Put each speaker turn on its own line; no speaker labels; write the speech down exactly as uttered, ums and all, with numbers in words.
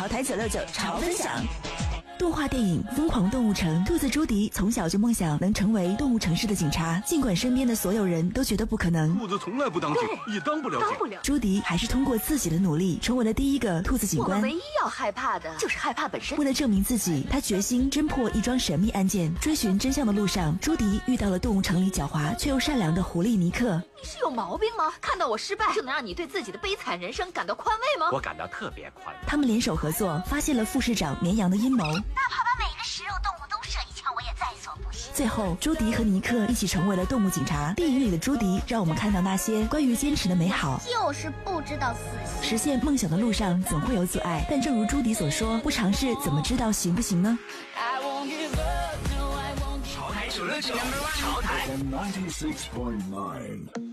潮台九六九潮分享。动画电影《疯狂动物城》，兔子朱迪从小就梦想能成为动物城市的警察，尽管身边的所有人都觉得不可能。
兔子从来不当警，也当不了警。
朱迪还是通过自己的努力，成为了第一个兔子警官。
我们唯一要害怕的就是害怕本身。
为了证明自己，他决心侦破一桩神秘案件。追寻真相的路上，朱迪遇到了动物城里狡猾却又善良的狐狸尼克。
你是有毛病吗？看到我失败，就能让你对自己的悲惨人生感到宽慰吗？
我感到特别宽慰。
他们联手合作，发现了副市长绵羊的阴谋。
哪怕把每个食肉动物都射一枪，我也在所不惜。
最后，朱迪和尼克一起成为了动物警察。电影里的朱迪让我们看到那些关于坚持的美好，
就是不知道死心。
实现梦想的路上总会有阻碍，但正如朱迪所说，不尝试怎么知道行不行呢？
潮台九六九，潮台。
ninety-six point nine